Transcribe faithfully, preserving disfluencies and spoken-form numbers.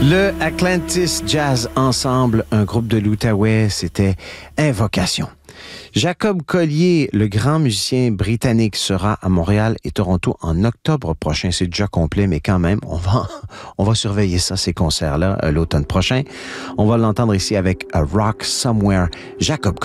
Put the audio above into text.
Le Atlantis Jazz Ensemble, un groupe de l'Outaouais, c'était Invocation. Jacob Collier, le grand musicien britannique, sera à Montréal et Toronto en octobre prochain. C'est déjà complet, mais quand même, on va, on va surveiller ça, ces concerts-là, l'automne prochain. On va l'entendre ici avec A Rock Somewhere. Jacob